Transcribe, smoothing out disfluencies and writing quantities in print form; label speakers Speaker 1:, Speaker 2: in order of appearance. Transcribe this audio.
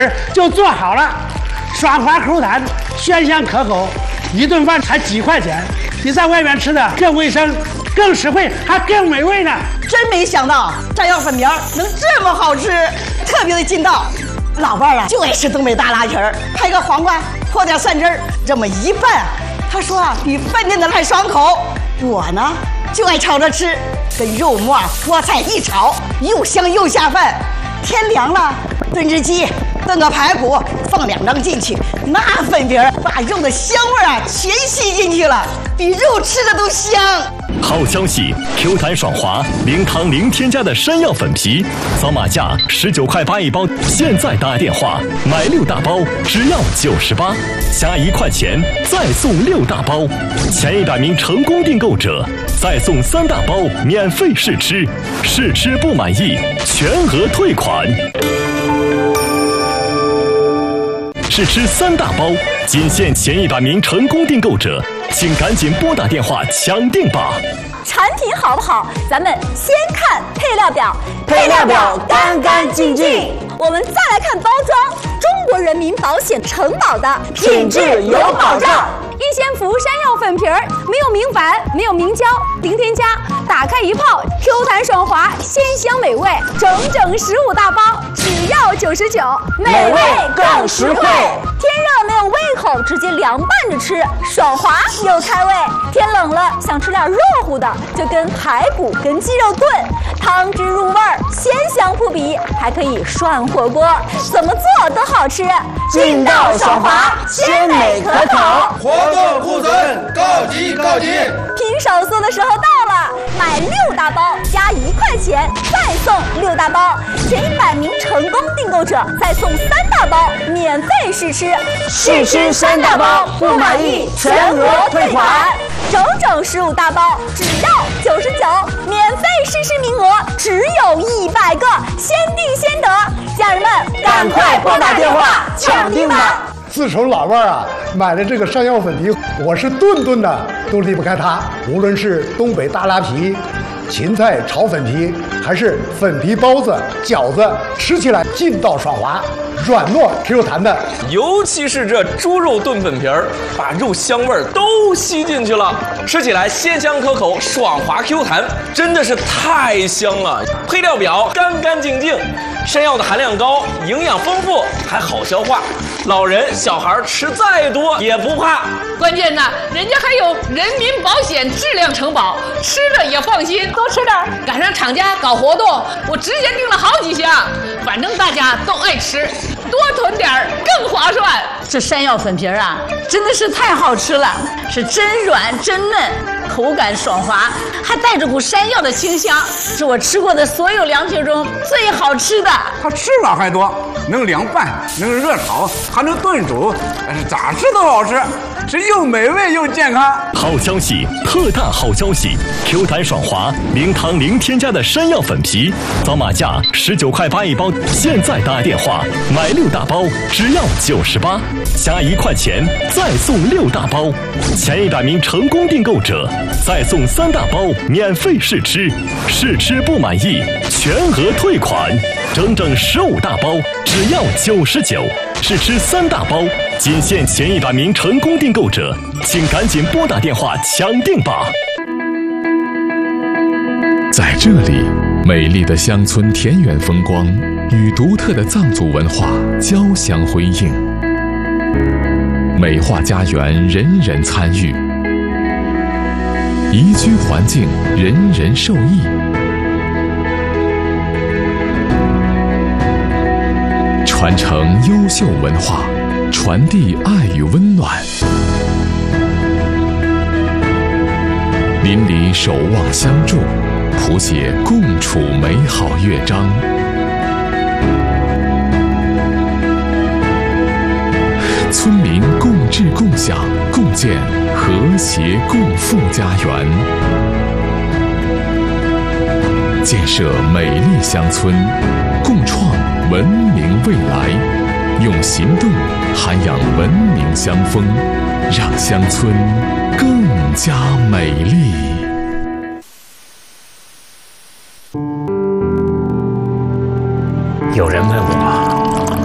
Speaker 1: 就做好了，爽滑口弹，鲜香可口，一顿饭才几块钱，比在外面吃的更卫生、更实惠，还更美味呢。
Speaker 2: 真没想到山药粉苗能这么好吃，特别的劲道。老伴儿啊，就爱吃东北大拉皮儿，拍个黄瓜，泼点蒜汁儿，这么一拌，他说啊，比饭店的还爽口。我呢，就爱炒着吃，跟肉末、菠菜一炒，又香又下饭。天凉了，炖只鸡，炖个排骨，放2张进去，那粉皮儿把肉的香味啊全吸进去了，比肉吃的都香。
Speaker 3: 好消息 ，Q 弹爽滑，零糖零添加的山药粉皮，扫码价19块8一包，现在打电话买6大包，只要98，加1块钱再送6大包，前100名成功订购者再送3大包免费试吃，试吃不满意全额退款。试吃3大包，仅限前100名成功订购者，请赶紧拨打电话抢订吧。
Speaker 4: 产品好不好，咱们先看配料表，
Speaker 2: 配料表干干净净。
Speaker 4: 我们再来看包装，中国人民保险承保的
Speaker 2: 品质有保障。
Speaker 4: 一仙福山药粉皮儿没有明矾，没有明胶，零添加，打开一泡 ，Q 弹爽滑，鲜香美味，整整15大包，只要99，
Speaker 2: 美味更实惠。
Speaker 4: 天热没有胃口，直接凉拌着吃，爽滑又开胃。天冷了，想吃点热乎的，就跟排骨跟鸡肉炖，汤汁入味儿，鲜香扑鼻，还可以涮火锅，怎么做都好吃。
Speaker 2: 劲道爽滑，鲜美可口。
Speaker 5: 活动库存告急告急！
Speaker 4: 拼手速的时候到了，买6大包加1块钱，再送6大包，前100名成功订购者再送3大包免费试吃，
Speaker 2: 试吃3大包不满意全额退款，
Speaker 4: 整整15大包只要99，免费试吃名额只有100个，先订先得，家人们
Speaker 2: 赶快拨打电话抢订吧！
Speaker 6: 自从老伴儿啊买了这个山药粉皮，我是顿顿的都离不开它。无论是东北大拉皮、芹菜炒粉皮，还是粉皮包子、饺子，吃起来劲道爽滑，软糯 Q 弹的。
Speaker 7: 尤其是这猪肉炖粉皮儿，把肉香味儿都吸进去了，吃起来鲜香可口，爽滑 Q 弹，真的是太香了。配料表干干净净，山药的含量高，营养丰富，还好消化。老人小孩吃再多也不怕，
Speaker 8: 关键呢，人家还有人民保险质量承保，吃了也放心。多吃点，赶上厂家搞活动，我直接订了好几箱，反正大家都爱吃，多囤点更划算。
Speaker 9: 这山药粉皮儿啊，真的是太好吃了，是真软真嫩，口感爽滑，还带着股山药的清香，是我吃过的所有凉皮中最好吃的。
Speaker 5: 它吃法还多，能凉拌，能热炒，还能炖煮，咋吃都好吃，这又美味又健康。
Speaker 3: 好消息，特大好消息 ！Q 弹爽滑，零糖零添加的山药粉皮，扫码价19块8一包，现在打电话买6大包，只要98，加1块钱再送6大包，前100名成功订购者再送3大包免费试吃，试吃不满意全额退款，整整15大包只要99，试吃3大包，仅限前100名成功订购者，请赶紧拨打电话抢订吧。
Speaker 10: 在这里，美丽的乡村田园风光与独特的藏族文化交相辉映，美化家园人人参与，宜居环境人人受益，传承优秀文化，传递爱与温暖，邻里守望相助，谱写共处美好乐章。村民共治共享，共建和谐共富家园，建设美丽乡村，共创文明未来，用行动涵养文明乡风，让乡村更加美丽。
Speaker 11: 有人问我